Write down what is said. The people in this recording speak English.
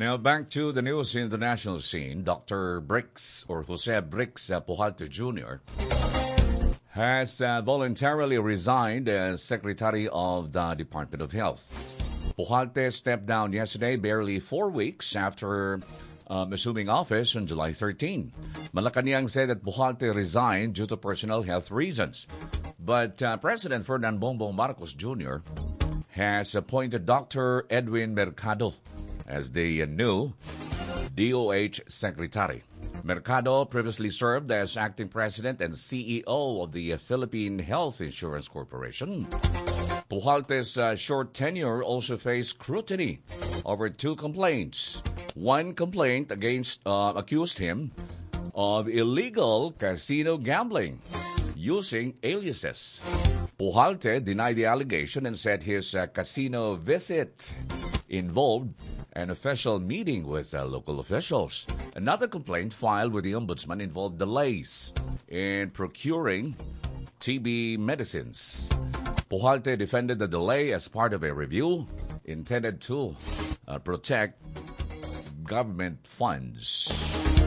Now back to the news in the national scene. Dr. Bricks, or Jose Bricks Pujalte Jr., has voluntarily resigned as Secretary of the Department of Health. Pujalte stepped down yesterday, barely 4 weeks after assuming office on July 13. Malacanang said that Pujalte resigned due to personal health reasons. But President Ferdinand Bongbong Marcos Jr. has appointed Dr. Edwin Mercado as the new DOH Secretary. Mercado previously served as acting president and CEO of the Philippine Health Insurance Corporation. Pujalte's short tenure also faced scrutiny over 2 complaints. One complaint accused him of illegal casino gambling using aliases. Pujalte denied the allegation and said his casino visit involved an official meeting with local officials. Another complaint filed with the ombudsman involved delays in procuring TB medicines. Pujalte defended the delay as part of a review intended to protect government funds.